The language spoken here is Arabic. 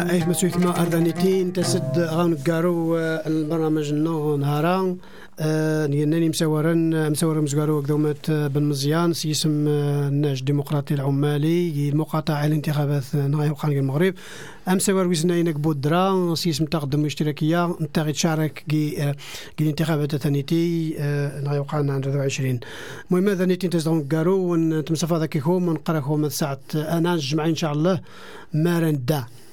ايش مسويت ما اردانيتين تسد غان قارو البرنامج نو نهاران نيناني مسورن مزقارو قدومت بن مزيان سيسم الناج ديمقراطي العمالي المقاطعة الانتخابات نغاية وخانق المغرب مسور وزناينك بودرا سيسم تقدم اشتراكية نتاغي تشارك كي الانتخابات الثانيتي نغاية وخانا عن 20. المهم هذا نيتين تزدون قارو ونتمسافا ذاك هو من قراكم ساعة انا جمعين ان شاء الله ما رندا